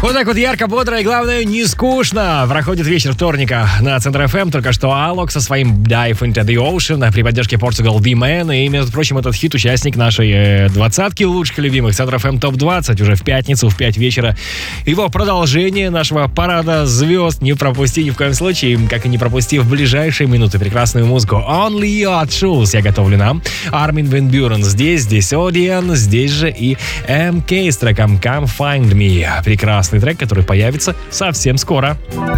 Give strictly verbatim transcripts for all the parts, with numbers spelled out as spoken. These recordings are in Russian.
Вот так вот ярко, бодро и, главное, не скучно проходит вечер вторника на Центр эф эм. Только что Алок со своим Dive into the Ocean при поддержке Portugal The Man. И, между прочим, этот хит — участник нашей э, двадцатки лучших любимых Центр эф эм топ двадцать уже в пятницу в пять вечера. Его продолжение нашего парада звезд не пропусти ни в коем случае, как и не пропусти в ближайшие минуты прекрасную музыку. Only Your Truth я готовлю нам. Армин ван Бюрен здесь, здесь Одиан, здесь же и эм кей с треком Come Find Me. Прекрасный трек, который появится совсем скоро.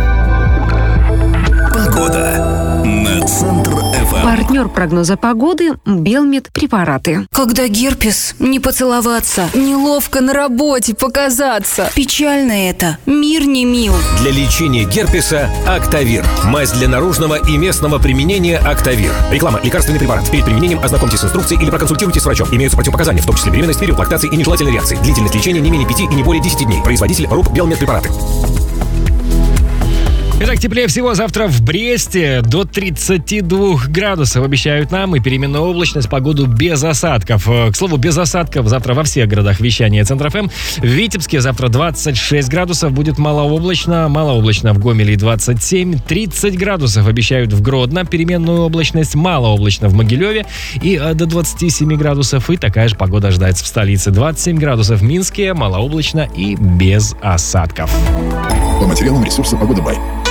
Погода на Центр эф эм. Партнер прогноза погоды — Белмед препараты. Когда герпес, не поцеловаться, неловко на работе показаться. Печально это, мир не мил. Для лечения герпеса Актавир. Мазь для наружного и местного применения Актавир. Реклама. Лекарственный препарат. Перед применением ознакомьтесь с инструкцией или проконсультируйтесь с врачом. Имеются противопоказания, в том числе беременность, период лактации и нежелательной реакции. Длительность лечения не менее пяти и не более десяти дней. Производитель РУП Белмед препараты. Итак, теплее всего завтра в Бресте до тридцати двух градусов обещают нам, и переменная облачность, погоду без осадков. К слову, без осадков завтра во всех городах вещания Центр эф эм. В Витебске завтра двадцать шесть градусов, будет малооблачно, малооблачно в Гомеле двадцать семь, тридцать градусов обещают в Гродно, переменную облачность, малооблачно в Могилеве и до двадцати семи градусов, и такая же погода ожидается в столице. двадцать семь градусов в Минске, малооблачно и без осадков. По материалам ресурса «Погода Бай».